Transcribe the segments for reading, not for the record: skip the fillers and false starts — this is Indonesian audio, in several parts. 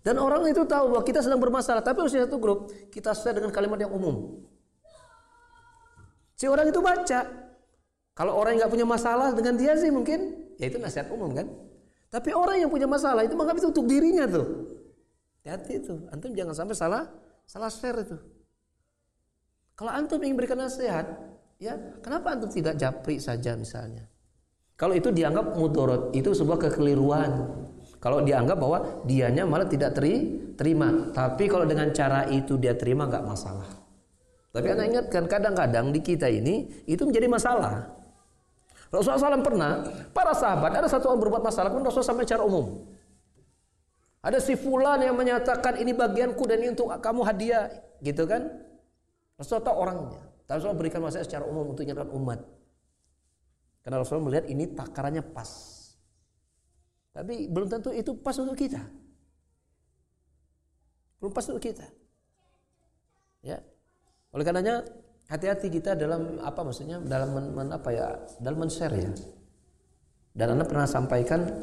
Dan orang itu tahu bahwa kita sedang bermasalah, tapi harus di satu grup kita share dengan kalimat yang umum. Si orang itu baca. Kalau orang yang nggak punya masalah dengan dia sih mungkin, ya itu nasihat umum kan. Tapi orang yang punya masalah itu menganggap itu untuk dirinya tuh. Hati-hati itu, antum jangan sampai salah share itu. Kalau antum ingin berikan nasihat, ya kenapa antum tidak japri saja misalnya? Kalau itu dianggap mudorot, itu sebuah kekeliruan. Kalau dianggap bahwa dianya malah tidak terima, tapi kalau dengan cara itu dia terima nggak masalah. Tapi anda ingatkan kadang-kadang di kita ini itu menjadi masalah. Rasulullah SAW pernah, para sahabat ada satu orang berbuat masalah, pun Rasulullah sampai secara umum. Ada si fulan yang menyatakan ini bagianku dan ini untuk kamu hadiah, gitu kan? Rasulullah tahu orangnya, tapi Rasulullah berikan nasihat secara umum untuk ingatkan umat. Karena Rasulullah melihat ini takarannya pas. Tapi belum tentu itu pas untuk kita. Belum pas untuk kita. Ya. Oleh karenanya hati-hati kita dalam apa maksudnya dalam dalam men-share ya. Dan Anda pernah sampaikan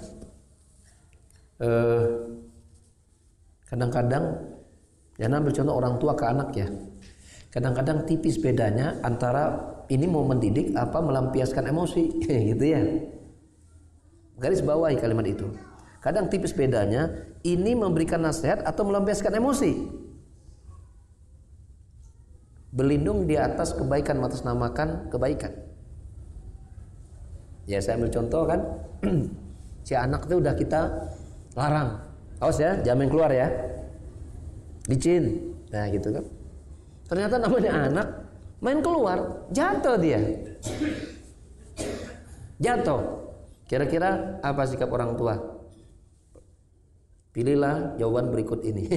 kadang-kadang ya ambil contoh orang tua ke anak ya. Kadang-kadang tipis bedanya antara ini mau mendidik apa melampiaskan emosi gitu ya. Garis bawahi kalimat itu. Kadang tipis bedanya ini memberikan nasihat atau melampiaskan emosi. Berlindung di atas kebaikan, mengatasnamakan kebaikan. Ya saya ambil contoh kan, si anak itu udah kita larang, awas ya, jangan main keluar ya, licin, nah gitu kan. Ternyata namanya anak main keluar, jatuh dia, jatuh. Kira-kira apa sikap orang tua? Pilihlah jawaban berikut ini.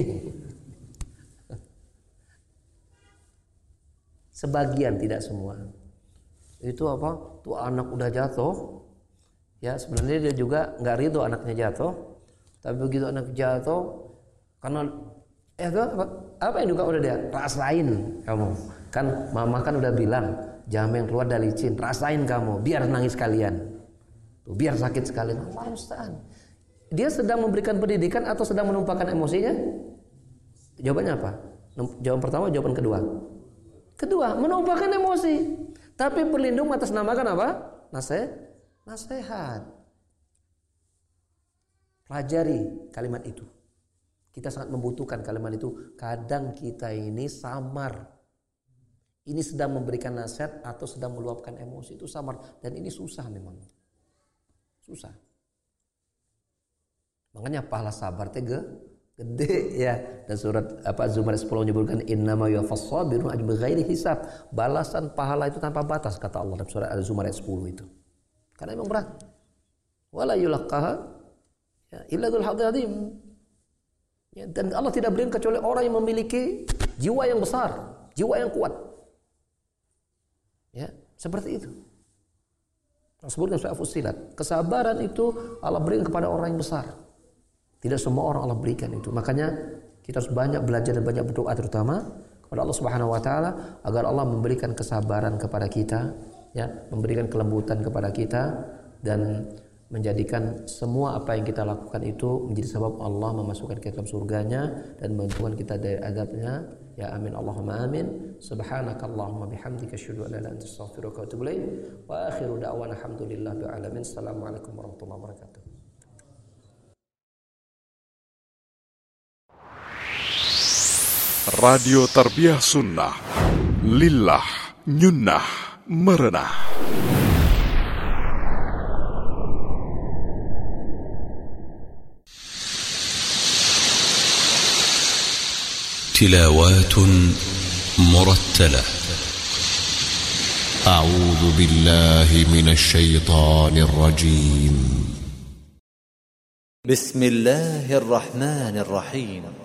Sebagian, tidak semua. Itu apa? Tuh anak udah jatuh. Ya sebenarnya dia juga nggak ridho anaknya jatuh. Tapi begitu anak jatuh, karena apa yang juga udah dia rasain kamu. Kan mama kan udah bilang jangan yang keluar dari licin, rasain kamu, biar nangis kalian. Tuh, biar sakit sekali. Allah musta'an. Dia sedang memberikan pendidikan atau sedang menumpahkan emosinya? Jawabannya apa? Jawaban pertama, jawaban kedua. Kedua, menumpahkan emosi. Tapi berlindung atas namakan apa? Nasihat. Pelajari kalimat itu. Kita sangat membutuhkan kalimat itu. Kadang kita ini samar. Ini sedang memberikan nasihat atau sedang meluapkan emosi. Itu samar. Dan ini susah memang. Susah. Makanya pahala sabar teh gede ya. Dan surat Zumar 10 menyebutkan innama yuwaffas sabirun ajrahum bighairi hisab. Balasan pahala itu tanpa batas kata Allah dalam surat Al-Zumar 10 itu. Karena memang berat. Wala yulaqqaha illa dzul hadzin adzim. Ya, dan Allah tidak berikan kecuali orang yang memiliki jiwa yang besar, jiwa yang kuat. Ya, seperti itu. Sebutkan surah Fussilat. Kesabaran itu Allah berikan kepada orang yang besar. Tidak semua orang Allah berikan itu. Makanya kita harus banyak belajar dan banyak berdoa terutama kepada Allah Subhanahu wa taala agar Allah memberikan kesabaran kepada kita, ya, memberikan kelembutan kepada kita dan menjadikan semua apa yang kita lakukan itu menjadi sebab Allah memasukkan kita dalam surganya dan membantukan kita dari azabnya. Ya amin Allahumma amin. Subhanakallahumma bihamdika asyhadu an la ilaha illa anta astaghfiruka wa atubu ilaik. Wa akhiru da'wana alhamdulillahil alamin. Assalamualaikum warahmatullahi wabarakatuh. Radio Tarbiyah Sunnah Lillah Nyunnah Merenah. تلاوات مرتلة. أعوذ بالله من الشيطان الرجيم. بسم الله الرحمن الرحيم.